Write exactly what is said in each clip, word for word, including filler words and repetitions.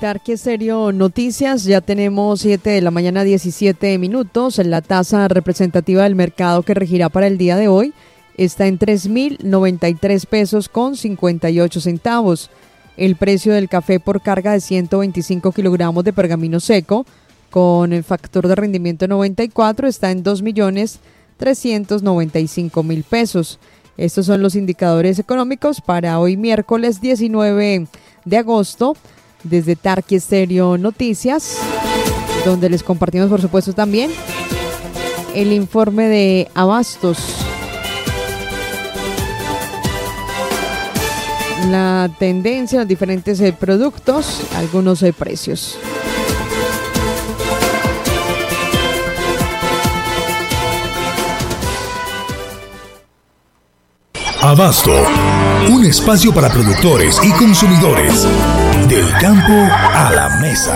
Tarque Stereo Noticias, ya tenemos siete de la mañana, diecisiete minutos. La tasa representativa del mercado que regirá para el día de hoy está en tres mil noventa y tres pesos con cincuenta y ocho centavos. El precio del café por carga de ciento veinticinco kilogramos de pergamino seco con el factor de rendimiento noventa y cuatro está en dos millones trescientos noventa y cinco mil pesos. Estos son los indicadores económicos para hoy miércoles diecinueve de agosto desde Tarque Stereo Noticias, donde les compartimos por supuesto también el informe de abastos, la tendencia, los diferentes eh, productos, algunos eh, precios. Abasto, un espacio para productores y consumidores. Del campo a la mesa.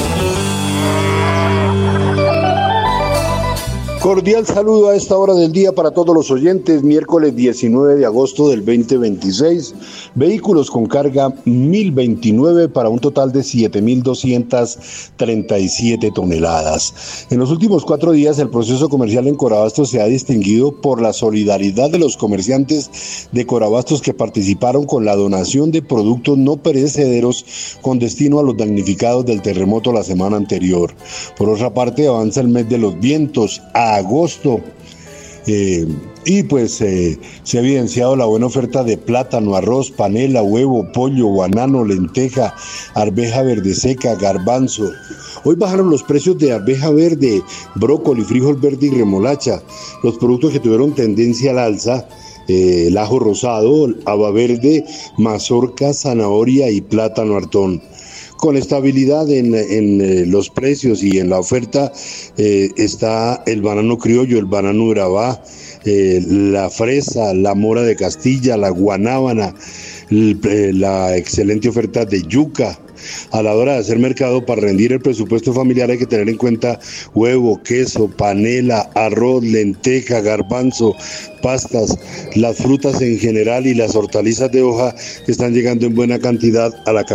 Cordial saludo a esta hora del día para todos los oyentes. Miércoles diecinueve de agosto del veinte veintiséis. Vehículos con carga mil veintinueve para un total de siete mil doscientas treinta y siete toneladas. En los últimos cuatro días el proceso comercial en Corabastos se ha distinguido por la solidaridad de los comerciantes de Corabastos que participaron con la donación de productos no perecederos con destino a los damnificados del terremoto la semana anterior. Por otra parte, avanza el mes de los vientos a agosto eh, y pues eh, se ha evidenciado la buena oferta de plátano, arroz, panela, huevo, pollo, banano, lenteja, arveja verde seca, garbanzo. Hoy bajaron los precios de arveja verde, brócoli, frijol verde y remolacha. Los productos que tuvieron tendencia al alza, eh, el ajo rosado, haba verde, mazorca, zanahoria y plátano hartón. Con estabilidad en, en eh, los precios y en la oferta eh, está el banano criollo, el banano Urabá, eh, la fresa, la mora de Castilla, la guanábana, el, eh, la excelente oferta de yuca. A la hora de hacer mercado para rendir el presupuesto familiar hay que tener en cuenta huevo, queso, panela, arroz, lenteja, garbanzo, pastas, las frutas en general y las hortalizas de hoja que están llegando en buena cantidad a la